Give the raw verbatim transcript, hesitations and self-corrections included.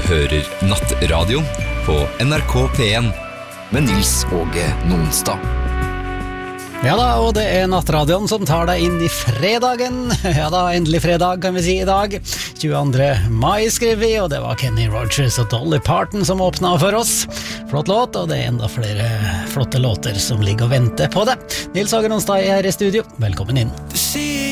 hører Nattradio på N R K P en med Nils Åge Nonstad. Ja da, og det er Nattradioen som tar deg inn i fredagen. Ja da, endelig fredag kan vi si i dag. tjueandre mai skrev vi, og det var Kenny Rogers og Dolly Parton som åpnet for oss. Flott låt, og det er enda flere flotte låter som ligger og venter på det. Nils Åge Nonstad er her i studio. Velkommen inn.